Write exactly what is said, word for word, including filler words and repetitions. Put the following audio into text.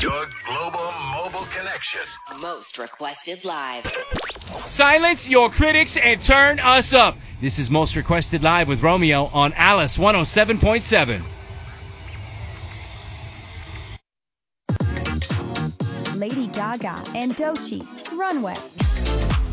Your global mobile connection. Most requested live. Silence your critics and turn us up. This is Most Requested Live with Romeo on Alice one oh seven point seven. Lady Gaga and Doechii, Runway.